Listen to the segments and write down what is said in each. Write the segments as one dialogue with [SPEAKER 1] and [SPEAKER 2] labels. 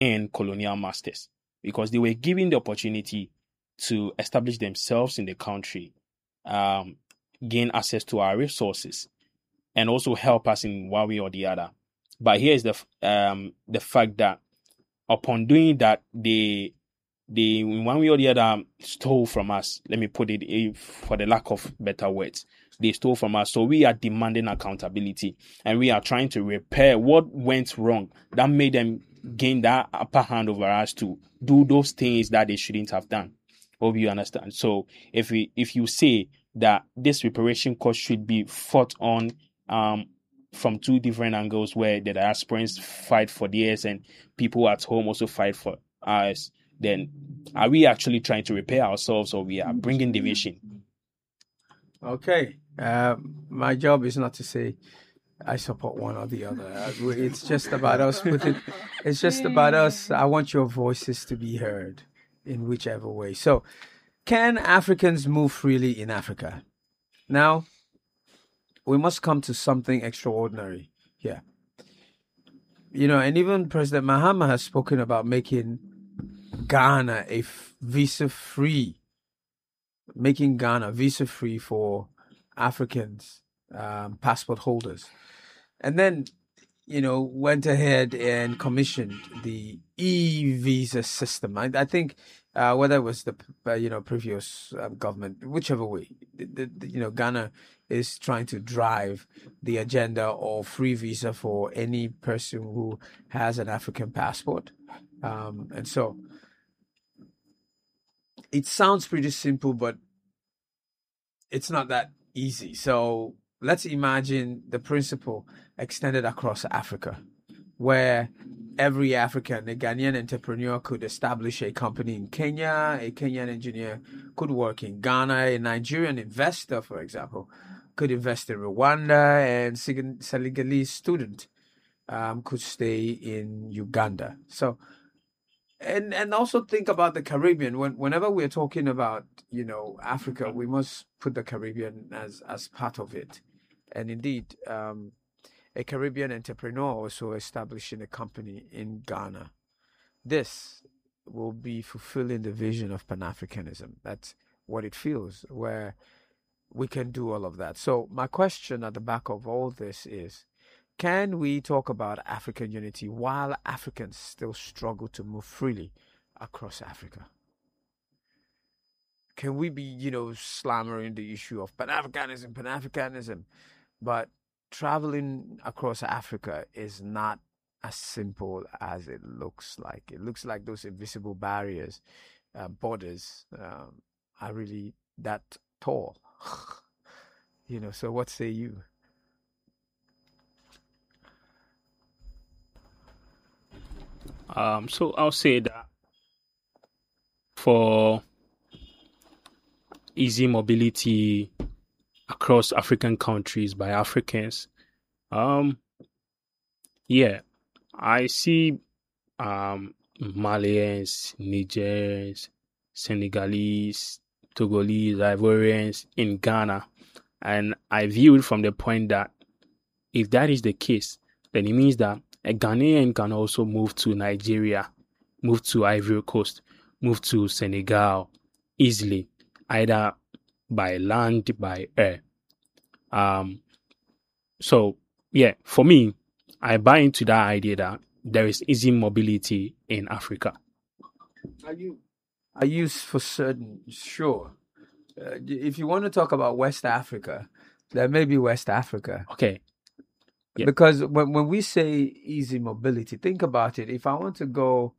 [SPEAKER 1] in colonial masters, because they were given the opportunity to establish themselves in the country, gain access to our resources, and also help us in one way or the other. But here's the fact that upon doing that, they in one way or the other stole from us. Let me put it for the lack of better words. They stole from us. So we are demanding accountability, and we are trying to repair what went wrong that made them gain that upper hand over us to do those things that they shouldn't have done. Hope you understand. So if you say that this reparation cost should be fought on from two different angles, where the diasporans fight for theirs and people at home also fight for ours, then are we actually trying to repair ourselves, or we are bringing division?
[SPEAKER 2] Okay. My job is not to say I support one or the other. It's just about us it's just about us. I want your voices to be heard in whichever way. So, can Africans move freely in Africa? Now, we must come to something extraordinary here. And even President Mahama has spoken about making Ghana visa-free for Africans, passport holders. And then, went ahead and commissioned the e-visa system. I think whether it was the previous government, whichever way, Ghana is trying to drive the agenda of free visa for any person who has an African passport. And so it sounds pretty simple, but it's not that easy. So let's imagine the principle extended across Africa, where every African, a Ghanaian entrepreneur, could establish a company in Kenya, a Kenyan engineer could work in Ghana, a Nigerian investor, for example, could invest in Rwanda, and Senegalese student could stay in Uganda. So, and also think about the Caribbean. Whenever we're talking about, Africa, we must put the Caribbean as part of it. And indeed, a Caribbean entrepreneur also establishing a company in Ghana. This will be fulfilling the vision of Pan-Africanism. That's what it feels, where we can do all of that. So my question at the back of all this is, can we talk about African unity while Africans still struggle to move freely across Africa? Can we be, slammering the issue of Pan-Africanism, but traveling across Africa is not as simple as it looks like. It looks like those invisible barriers, borders, are really that tall. So what say you?
[SPEAKER 1] So I'll say that for easy mobility across African countries by Africans, I see Malians, Nigerians, Senegalese, Togolese, Ivorians in Ghana, and I view it from the point that if that is the case, then it means that a Ghanaian can also move to Nigeria, move to Ivory Coast, move to Senegal easily, either by land, by air. So for me, I buy into that idea that there is easy mobility in Africa.
[SPEAKER 2] Are you for certain sure? If you want to talk about West Africa, there may be West Africa.
[SPEAKER 1] Okay. Yeah.
[SPEAKER 2] Because when we say easy mobility, think about it. If I want to go,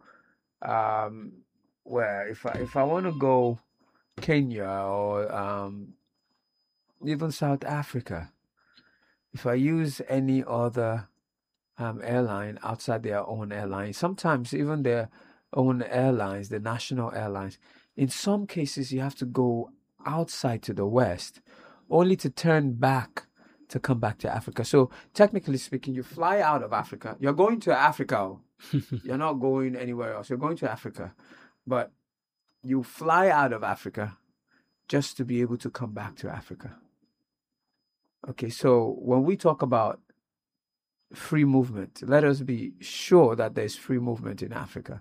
[SPEAKER 2] if I want to go Kenya or even South Africa, if I use any other airline outside their own airline, sometimes even their own airlines, the national airlines, in some cases you have to go outside to the West, only to turn back to come back to Africa. So technically speaking, you fly out of Africa. You're going to Africa. You're not going anywhere else. You're going to Africa. But you fly out of Africa just to be able to come back to Africa. Okay, so when we talk about free movement. Let us be sure that there's free movement in Africa.